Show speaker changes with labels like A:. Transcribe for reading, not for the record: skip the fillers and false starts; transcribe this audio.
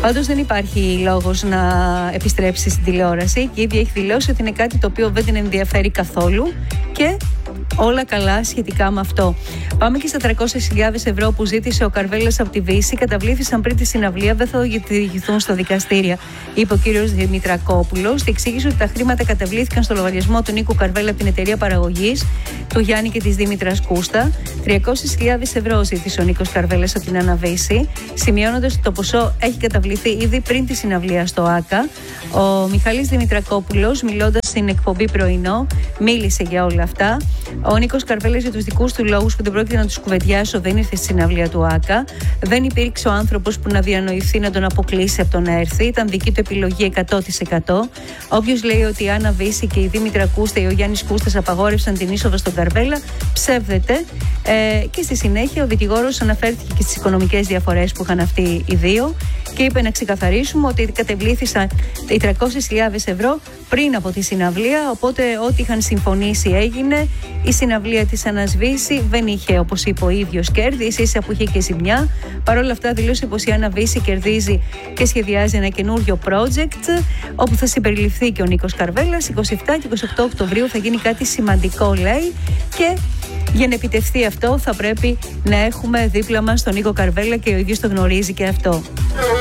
A: Πάντως δεν υπάρχει λόγος να επιστρέψει στην τηλεόραση και η ίδια έχει δηλώσει ότι είναι κάτι το οποίο δεν την ενδιαφέρει καθόλου και όλα καλά σχετικά με αυτό. Πάμε και στα 300.000 ευρώ που ζήτησε ο Καρβέλας από τη Βύση. Καταβλήθησαν πριν τη συναυλία, δεν θα οδηγηθούν στο δικαστήρια, είπε ο κύριος Δημητρακόπουλος. Εξήγησε ότι τα χρήματα καταβλήθηκαν στο λογαριασμό του Νίκου Καρβέλα από την εταιρεία παραγωγής του Γιάννη και της Δήμητρας Κούστα. 300.000 ευρώ ζήτησε ο Νίκος Καρβέλας από την Αναβύση, σημειώνοντας ότι το ποσό έχει καταβληθεί ήδη πριν τη συναυλία στο ΆΚΑ. Ο Μιχάλης Δημητρακόπουλος, μιλώντας στην εκπομπή Πρωινό, μίλησε για όλα αυτά. Ο Νίκος Καρβέλας για τους δικούς του λόγους που δεν πρόκειται να τους κουβεντιάσω δεν ήρθε στη συναυλία του ΆΚΑ. Δεν υπήρξε ο άνθρωπος που να διανοηθεί να τον αποκλείσει από το να έρθει. Ήταν δική του επιλογή 100%. Όποιος λέει ότι η Άννα Βύση και η Δήμητρα Κούστα ή ο Γιάννης Κούστας απαγόρευσαν την είσοδο στον Καρβέλα, ψεύδεται. Και στη συνέχεια ο δικηγόρος αναφέρθηκε και στις οικονομικές διαφορές που είχαν αυτοί οι δύο και είπε να ξεκαθαρίσουμε ότι κατεβλήθησαν οι 300.000 ευρώ πριν από τη συναυλία, οπότε ό,τι είχαν συμφωνήσει έγινε. Η συναυλία της Αναβύση δεν είχε, όπως είπε ο ίδιος, κέρδη, ίσα που είχε και ζημιά. Παρ' όλα αυτά δήλωσε πως η Αναβύση κερδίζει και σχεδιάζει ένα καινούριο project όπου θα συμπεριληφθεί και ο Νίκος Καρβέλας. 27 και 28 Οκτωβρίου θα γίνει κάτι σημαντικό, λέει, και για να επιτευχθεί αυτό θα πρέπει να έχουμε δίπλα μας τον Νίκο Καρβέλα και ο ίδιος το γνωρίζει και αυτό.